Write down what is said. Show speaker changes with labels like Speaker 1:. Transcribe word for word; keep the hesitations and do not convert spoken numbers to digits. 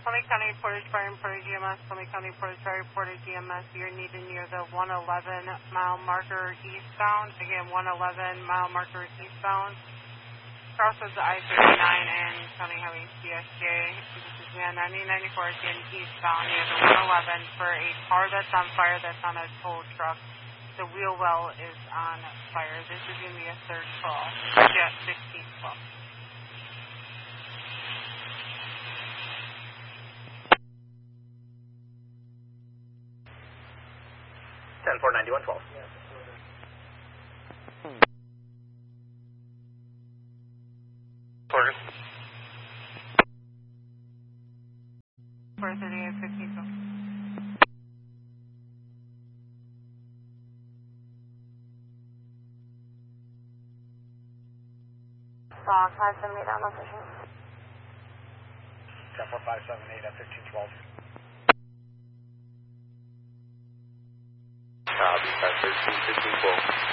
Speaker 1: Summit County Portage Fire and Portage E M S, Summit County Portage Fire, Portage E M S, you're needed near the one eleven mile marker eastbound. Again, one eleven mile marker eastbound. Crosses the I thirty-nine and County Highway C S J. This is ninety ninety-four again eastbound near the one eleven for a car that's on fire that's on a tow truck. The wheel well is on fire. This is going to be a third call. Jet sixteen twelve.
Speaker 2: ten four ninety-one twelve. Porter.
Speaker 1: four thirty-eight fifteen twelve. Block five seven eight on location.
Speaker 2: ten four five seven eight at fifteen twelve.
Speaker 3: Copy, five thirteen fifteen twelve.